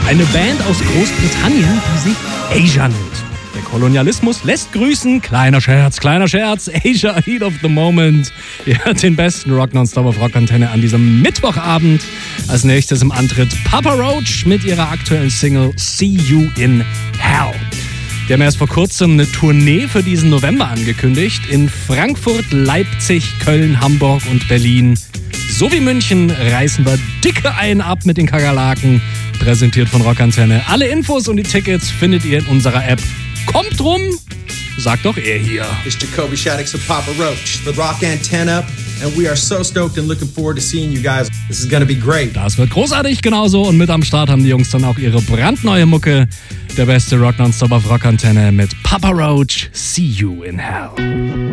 Eine Band aus Großbritannien, die sich Asia nennt. Der Kolonialismus lässt grüßen. Kleiner Scherz. Asia, Heat of the Moment. Ihr hört den besten Rock Nonstop auf Rockantenne an diesem Mittwochabend. Als nächstes im Antritt Papa Roach mit ihrer aktuellen Single See You in Hell. Die haben erst vor kurzem eine Tournee für diesen November angekündigt. In Frankfurt, Leipzig, Köln, Hamburg und Berlin. So wie München reißen wir dicke einen ab mit den Kakerlaken. Präsentiert von Rockantenne. Alle Infos und die Tickets findet ihr in unserer App. Kommt rum, sagt doch er hier. It's Jacoby Shaddix of Papa Roach, the Rockantenne, and we are so stoked and looking forward to seeing you guys. This is gonna be great. Das wird großartig genauso und mit am Start haben die Jungs dann auch ihre brandneue Mucke. Der beste Rock Nonstop auf Rockantenne mit Papa Roach, See You in Hell.